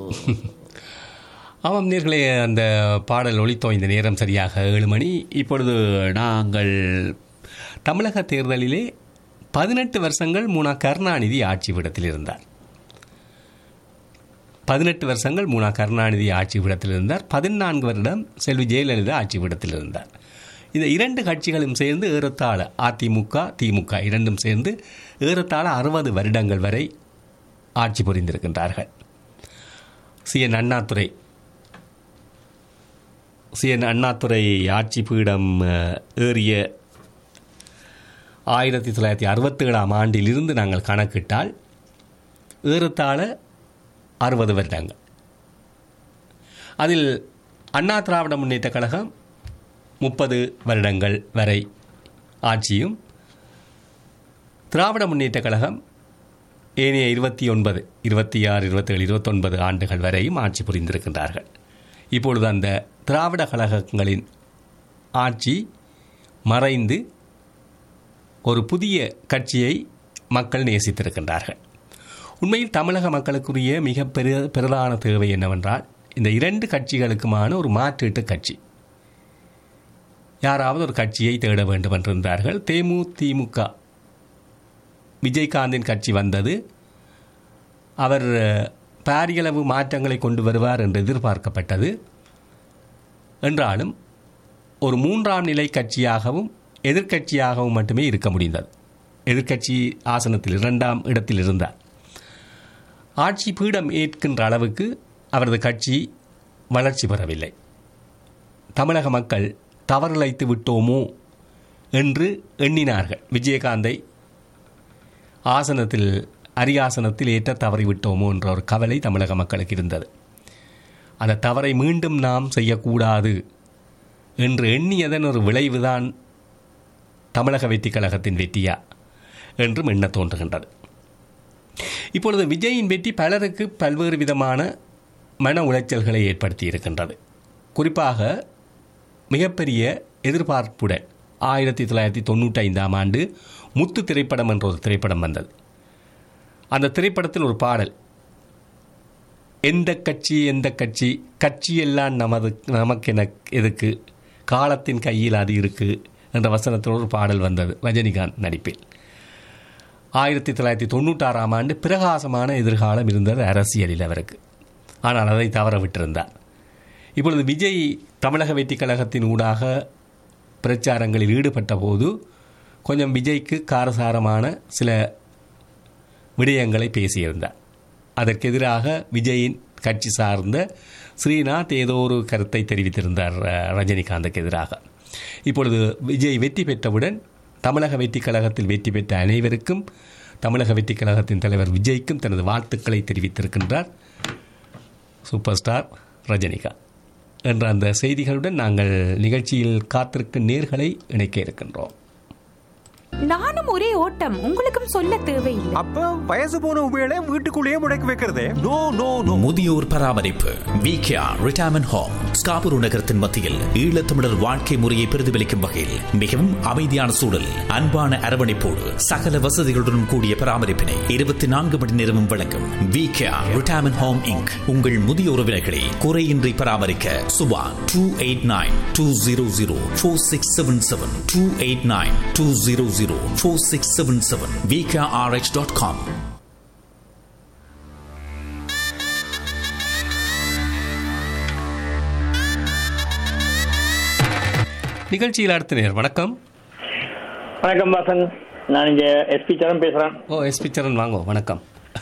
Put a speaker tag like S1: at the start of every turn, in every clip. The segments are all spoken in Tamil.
S1: ஆமாம் நேர்களே, அந்த பாடல் ஒலித்தோ இந்த நேரம் சரியாக 7 மணி. இப்பொழுது நாங்கள் தமிழக தேர்தலிலே 18 வருஷங்கள் மூனா கருணாநிதி ஆட்சி பீடத்தில் இருந்தார். 18 வருஷங்கள் மூனா கருணாநிதி ஆட்சி பீடத்தில் இருந்தார். 14 வருடம் செல்வி ஜெயலலிதா ஆட்சி பீடத்தில் இருந்தார். இந்த இரண்டு கட்சிகளும் சேர்ந்து ஏறத்தாழ அதிமுக திமுக இரண்டும் சேர்ந்து ஏறத்தாழ 60 வருடங்கள் வரை ஆட்சி புரிந்திருக்கின்றார்கள். சி.என். அண்ணாதுரை ஆட்சி பீடம் ஏறிய 1967ஆம் ஆண்டிலிருந்து நாங்கள் கணக்கிட்டால் ஏறத்தாழ 60 வருடங்கள். அதில் அண்ணா திராவிட முன்னேற்ற கழகம் 30 வருடங்கள் வரை ஆட்சியும், திராவிட முன்னேற்ற கழகம் ஏனைய 29, 26, 27, 29 ஆண்டுகள் வரையும் ஆட்சி புரிந்திருக்கின்றார்கள். இப்பொழுது அந்த திராவிட கழகங்களின் ஆட்சி மறைந்து ஒரு புதிய கட்சியை மக்கள் நேசித்திருக்கின்றார்கள். உண்மையில் தமிழக மக்களுக்குரிய மிக பிரதான தேவை என்னவென்றால், இந்த இரண்டு கட்சிகளுக்குமான ஒரு மாற்றீட்டு கட்சி. யாராவது ஒரு கட்சியை தேட வேண்டும் என்றிருந்தார்கள். தேமுதிக விஜயகாந்தின் கட்சி வந்தது. அவர் பாரியளவு மாற்றங்களை கொண்டு வருவார் என்று எதிர்பார்க்கப்பட்டது. என்றாலும் ஒரு மூன்றாம் நிலை கட்சியாகவும் எதிர்க்கட்சியாகவும் மட்டுமே இருக்க முடிந்தது. எதிர்க்கட்சி ஆசனத்தில் 2ஆம் இடத்தில் இருந்தார். ஆட்சி பீடம் ஏற்கின்ற அளவுக்கு அவரது கட்சி வளர்ச்சி பெறவில்லை. தமிழக மக்கள் தவறிழைத்து விட்டோமோ என்று எண்ணினார்கள். விஜயகாந்தை அரியாசனத்தில் ஏற்ற தவறிவிட்டோமோ என்ற ஒரு கவலை தமிழக மக்களுக்கு இருந்தது. அந்த தவறை மீண்டும் நாம் செய்யக்கூடாது என்று எண்ணியதன் ஒரு விளைவுதான் தமிழக வெற்றி கழகத்தின் வெற்றியா என்றும் எண்ண தோன்றுகின்றது. இப்பொழுது விஜயின் வெற்றி பலருக்கு பல்வேறு விதமான மன உளைச்சல்களை ஏற்படுத்தி இருக்கின்றது. குறிப்பாக மிகப்பெரிய எதிர்பார்ப்புடன் 1995ஆம் ஆண்டு முத்து திரைப்படம் என்ற ஒரு திரைப்படம் வந்தது. அந்த திரைப்படத்தில் ஒரு பாடல், எந்த கட்சி கட்சியெல்லாம் நமக்கு எதுக்கு, காலத்தின் கையில் அது இருக்கு என்ற வசனத்தோடு ஒரு பாடல் வந்தது ரஜினிகாந்த் நடிப்பில். 1996ஆம் ஆண்டு பிரகாசமான எதிர்காலம் இருந்தது அரசியலில் அவருக்கு. ஆனால் அதை தவற விட்டிருந்தார். இப்பொழுது விஜய் தமிழக வெற்றி கழகத்தின் ஊடாக பிரச்சாரங்களில் ஈடுபட்ட போது கொஞ்சம் விஜய்க்கு காரசாரமான சில விடயங்களை பேசியிருந்தார். அதற்கெதிராக விஜயின் கட்சி சார்ந்த ஸ்ரீநாத் ஏதோ ஒரு கருத்தை தெரிவித்திருந்தார் ரஜினிகாந்துக்கு எதிராக. இப்பொழுது விஜய் வெற்றி பெற்றவுடன் தமிழக வெற்றி கழகத்தில் வெற்றி பெற்ற அனைவருக்கும் தமிழக வெற்றி கழகத்தின் தலைவர் விஜய்க்கும் தனது வாழ்த்துக்களை தெரிவித்திருக்கின்றார் சூப்பர் ஸ்டார் ரஜினிகாந்த் என்ற அந்த செய்திகளுடன் நாங்கள் நிகழ்ச்சியில் காத்திருக்கும் நேர்களை இணைக்க இருக்கின்றோம்.
S2: நானும் ஒரே ஓட்டம், உங்களுக்கும் சொல்ல தேவையில்லை.
S3: அப்ப வயசு போன உபயோக வீட்டுக்குள்ளேயே முடக்கி வைக்கிறதே. No no no.
S4: முதியோர் பராமரிப்பு விகேஆர் ரிட்டையர்மென்ட் ஹோம் ஸ்காபூர் நகரத்தின் மத்தியில் ஈழத்தமிழர் வாழ்க்கை முறையை பிரதிபலிக்கும் வகையில் மிகவும் அமைதியான சூழல், அன்பான அரவணைப்போடு சகல வசதிகளுடன் கூடிய பராமரிப்பினை 24 மணி நேரமும் வழங்கும் விகேஆர் ரிட்டையர்மென்ட் ஹோம் இன்க். உங்கள் முதிய உறவினர்களை குறையின்றி பராமரிக்க சுபா 289-200-4677 289-200-4677 VKRH.com.
S1: நிகழ்ச்சியில் அடுத்த நேர். வணக்கம்.
S5: வணக்கம் வாசன், நான் இங்க எஸ்பி சரண் பேசுறேன்.
S1: எஸ்பி சரண் வாங்க. வணக்கம்.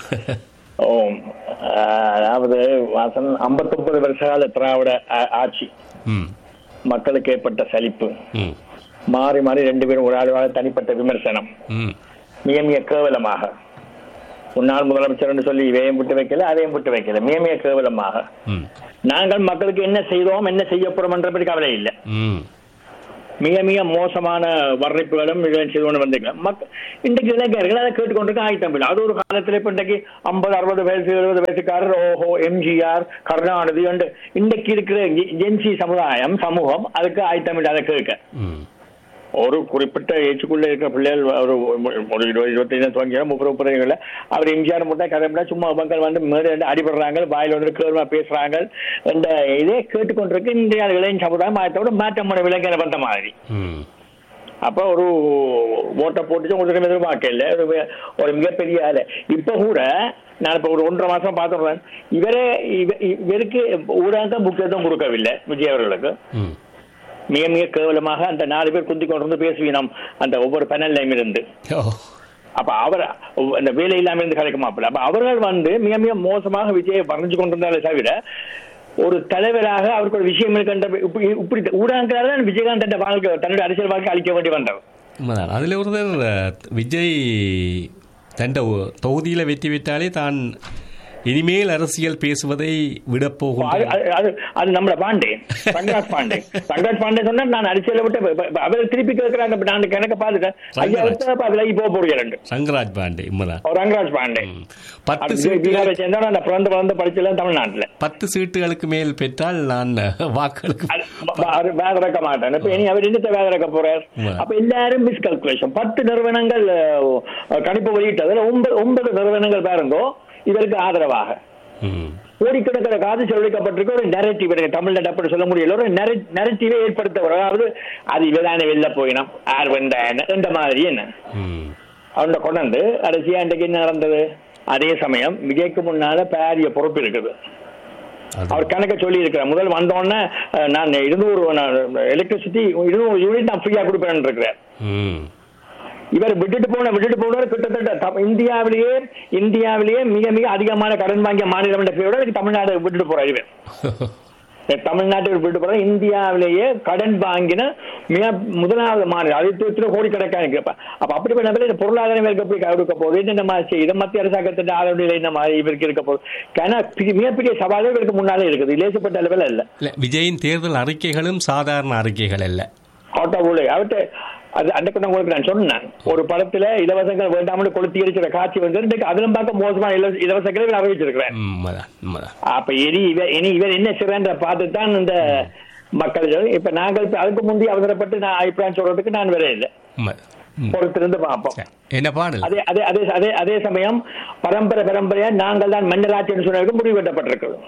S5: அதாவது வாசன் 59 வருஷ கால திராவிட ஆட்சி மக்களுக்கு ஏற்பட்ட சலிப்பு, மாறி மாறி 2 பேரும் ஒரு ஆளுவாக தனிப்பட்ட விமர்சனம், மிக மிக கேவலமாக முன்னாள் முதலமைச்சர் என்று சொல்லி இவையும் விட்டு வைக்கல அதையும் விட்டு வைக்கல, மிக மிக கேவலமாக நாங்கள் மக்களுக்கு என்ன செய்தோம் என்ன செய்ய போறோம் என்ற பற்றி கவலை இல்லை. மிக மிக மோசமான வர்ணிப்புகளும் செய்து வந்திருக்கலாம். இன்றைக்கு இளைஞர்கள் அதை கேட்டுக்கொண்டிருக்க ஆயத்தமில்லை. அது ஒரு காலத்தில் இப்ப இன்றைக்கு 50-60 வயசு 70 வயசுக்காரர் ஓஹோ எம்ஜிஆர் கருணாநிதி என்று இன்றைக்கு இருக்கிற ஜென்சி சமுதாயம் சமூகம் அதுக்கு ஆயத்தமில்லை. அதை கேட்க ஒரு குறிப்பிட்ட ஏஜுக்குள்ள இருக்கிற பிள்ளைகள் ஒரு 20-25 துவங்கினா 30 அவர் எம்ஜிஆர் மட்டும் கதை சும்மா மக்கள் வந்து மேலே அடிபடுறாங்க, வாயில் வந்து கேள்வா பேசுறாங்க. இந்த இதே கேட்டுக்கொண்டிருக்கு இந்திய இளைஞர் சமுதாயம் அதோட மாற்றமான விலங்கின வந்த மாதிரி. அப்ப ஒரு ஓட்டை போட்டு உங்களுக்கு எதிர்பார்க்க இல்லை, ஒரு மிகப்பெரிய ஆளு. இப்ப கூட நான் இப்ப ஒரு 1.5 மாசம் பார்த்துடுறேன், இவருக்கு ஊடக முக்கியத்துவம் கொடுக்கவில்லை விஜய் அவர்களுக்கு. மிக மிக கேவலமாக அந்த 4 பேர் குந்தி கொண்டு வந்து பேசுவீனம் அந்த ஒவ்வொரு பேனல்லையும் இருந்து. அப்ப அவர் அந்த வேலை இல்லாம இருந்து கலைக்க மாப்பிள்ள. அப்ப அவர்கள் வந்து மிக மிக மோசமாக விஜயை வரைஞ்சு கொண்டிருந்தாலே தவிர ஒரு தலைவராக அவருக்கு ஒரு விஷயம் இருக்கின்ற இப்படி ஊடகங்களால் தான் விஜயகாந்த் வாழ்க்கை தன்னுடைய அரசியல் வாழ்க்கை அளிக்க வேண்டி வந்தவர்.
S1: அதில் ஒருத்தர் விஜய் தன் தொகுதியில் வெற்றி விட்டாலே தான் இனிமேல் அரசியல் பேசுவதை விடப்போகும்.
S5: அது நம்மள பாண்டே சங்கராஜ் பாண்டே சொன்னா நான் அரசியலை விட்டு அவர் திருப்பி கேட்கிறாங்க. நான் கணக்க பாத்துட்டேன், போக போறேன். ரங்கராஜ் பாண்டே 10 சேர்ந்தா பிறந்த படிச்செல்லாம் தமிழ்நாட்டுல 10
S1: சீட்டுகளுக்கு மேல் பெற்றால் நான் வாக்களுக்கு
S5: வேதரக்க மாட்டேன். இப்ப இனி அவர் என்னத்தை வேதரக்க போறார்? அப்ப எல்லாரும் மிஸ்கால்குலேஷன். 10 நிறுவனங்கள் கணிப்பு வெளியிட்டதுல 9 நிறுவனங்கள் பாருங்கோ இதற்கு ஆதரவாக கோடிக்கணக்கில் காது செலவழிக்கப்பட்டிருக்க ஒரு நெரட்டிவ் தமிழ்நாடு அப்படி சொல்ல முடியல, ஒரு நெரட்டிவை ஏற்படுத்த. அதாவது அது இவதான வெளில போயினோம் யார் வந்தான இந்த மாதிரி என்ன அவனை கொண்டாந்து கடைசியா இன்றைக்கு என்ன நடந்தது? அதே சமயம் விஜய்க்கு முன்னால பாரிய பொறுப்பு இருக்குது. அவர் கணக்க சொல்லி இருக்கிறார், முதல் வந்தோடனே நான் 200 எலக்ட்ரிசிட்டி 200 யூனிட் நான் ஃப்ரீயா கொடுப்பேன் இருக்கிறார். இவர் விட்டுட்டு போனவர் கிட்டத்தட்ட இந்தியாவிலேயே மிக மிக அதிகமான கடன் வாங்கிய மாநிலம் தமிழ்நாடு விட்டுட்டு போறார். இவர் தமிழ்நாட்டை விட்டுட்டு போற இந்தியாவிலேயே கடன் வாங்கின மிக முதலாவது மாநிலம். அது கோடிக்கணக்கான. அப்ப அப்படிப்பட்ட பொருளாதாரம் இருக்க போய் கொடுக்க போகுது. இந்த மாதிரி இதை மத்திய அரசாங்கத்தின் ஆதரவு இந்த மாதிரி இவருக்கு இருக்க போகுது. மிகப்பெரிய சவால்கள் இவருக்கு முன்னாலே இருக்குது, லேசப்பட்ட அளவில் இல்ல.
S1: விஜயின் தேர்தல் அறிக்கைகளும் சாதாரண அறிக்கைகள் அல்ல.
S5: அவர்கிட்ட அது அன்றைக்கு உங்களுக்கு நான் சொன்னேன், ஒரு படத்துல இலவசங்கள் வேண்டாமல் கொளுத்தி எரிக்கிற காட்சி வந்து அதிலும் பார்க்க மோசமான இலவசங்களை அறிவிச்சிருக்கிறேன். அப்ப இனி இவர் என்ன செய்யற பார்த்துதான் இந்த மக்கள். இப்ப நாங்கள் அதுக்கு முந்தைய அவசரப்பட்டு நான் அபிப்பிராயம் சொல்றதுக்கு நான் வேற இல்லை, பொறுத்திருந்து பார்ப்போம்.
S1: என்ன பாடல்?
S5: அதே சமயம் பரம்பரையா நாங்கள் தான் மன்னர் ஆட்சின்னு சொன்னதுக்கு முடிவு கட்டப்பட்டிருக்கிறது.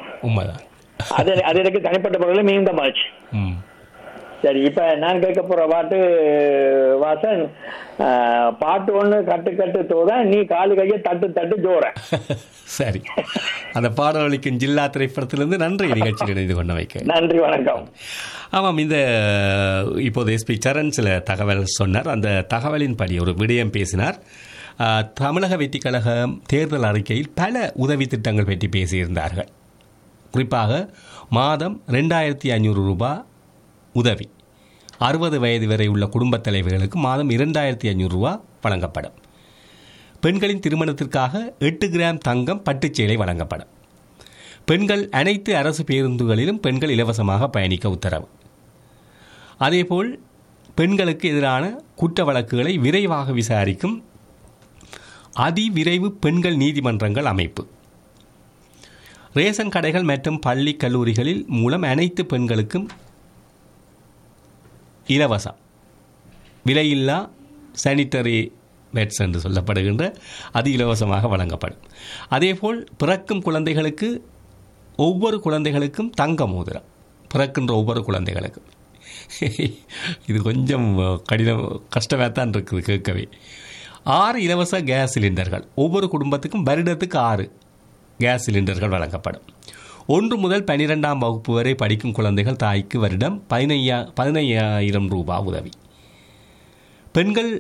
S5: அது எனக்கு தனிப்பட்ட முறையில் மீண்டமாச்சு. சரி, இப்ப நான் கேட்க போற பாட்டு வாசன், பாட்டு ஒண்ணு கட்டு தோத நீ காலு கையை தட்டு ஜோர.
S1: சரி, அந்த பாடலிக்கும் ஜில்லா திரைப்படத்திலிருந்து நன்றி நிகழ்ச்சியில் இணைந்து கொண்டு வைக்க
S5: நன்றி, வணக்கம்.
S1: ஆமாம், இந்த இப்போது எஸ்பி சரண் சில தகவல் சொன்னார். அந்த தகவலின்படி ஒரு விடயம் பேசினார். தமிழக வெற்றி கழகம் தேர்தல் அறிக்கையில் பல உதவி திட்டங்கள் பற்றி பேசியிருந்தார்கள். குறிப்பாக மாதம் 2500 ரூபாய் உதவி, 60 வயது வரை உள்ள குடும்பத் தலைவர்களுக்கு மாதம் 2500 ரூபா வழங்கப்படும். பெண்களின் திருமணத்திற்காக 8 கிராம் தங்கம் பட்டுச்சேலை வழங்கப்படும். பெண்கள் அனைத்து அரசு பேருந்துகளிலும் பெண்கள் இலவசமாக பயணிக்க உத்தரவு. அதேபோல் பெண்களுக்கு எதிரான குற்ற வழக்குகளை விரைவாக விசாரிக்கும் அதிவிரைவு பெண்கள் நீதிமன்றங்கள் அமைப்பு. ரேஷன் கடைகள் மற்றும் பள்ளி கல்லூரிகளில் மூலம் அனைத்து பெண்களுக்கும் இலவசம் விலையில்லா சானிட்டரி பெட்ஸ் என்று சொல்லப்படுகின்ற அது இலவசமாக வழங்கப்படும். அதேபோல் பிறக்கும் குழந்தைகளுக்கு ஒவ்வொரு குழந்தைகளுக்கும் தங்க மோதிரம், பிறக்கின்ற ஒவ்வொரு குழந்தைகளுக்கும். இது கொஞ்சம் கஷ்டமாக தான் இருக்குது கேட்கவே. 6 இலவச கேஸ் சிலிண்டர்கள், ஒவ்வொரு குடும்பத்துக்கும் வருடத்துக்கு 6 கேஸ் சிலிண்டர்கள் வழங்கப்படும். 1 முதல் 12ஆம் வகுப்பு வரை படிக்கும் குழந்தைகள் தாய்க்கு வருடம் 15,000 ரூபாய் உதவி. பெண்கள்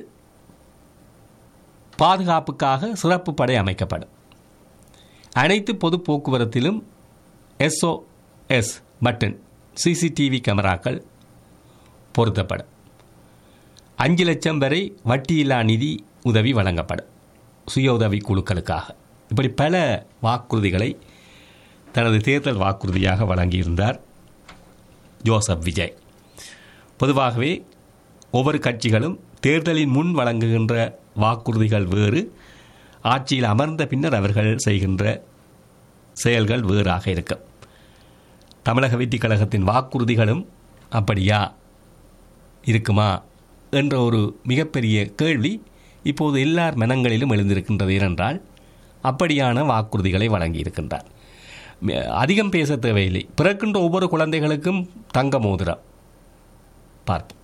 S1: பாதுகாப்புக்காக சிறப்பு படை அமைக்கப்படும். அனைத்து பொது போக்குவரத்திலும் SOS பட்டன் CCTV கேமராக்கள் பொருத்தப்படும். 5 லட்சம் வரை வட்டியில்லா நிதி உதவி வழங்கப்படும் சுய உதவி குழுக்களுக்காக. இப்படி பல வாக்குறுதிகளை தனது தேர்தல் வாக்குறுதியாக வழங்கியிருந்தார் ஜோசப் விஜய். பொதுவாகவே ஒவ்வொரு கட்சிகளும் தேர்தலின் முன் வழங்குகின்ற வாக்குறுதிகள் வேறு, ஆட்சியில் அமர்ந்த பின்னர் அவர்கள் செய்கின்ற செயல்கள் வேறாக இருக்கும். தமிழக வெற்றி கழகத்தின் வாக்குறுதிகளும் அப்படியா இருக்குமா என்ற ஒரு மிகப்பெரிய கேள்வி இப்போது எல்லார் மனங்களிலும் எழுந்திருக்கின்றது. ஏனென்றால் அப்படியான வாக்குறுதிகளை வழங்கியிருக்கின்றார். அதிகம் பேச தேவையில்லை. பிறக்கின்ற ஒவ்வொரு குழந்தைகளுக்கும் தங்க மோதிரம் பார்ப்போம்.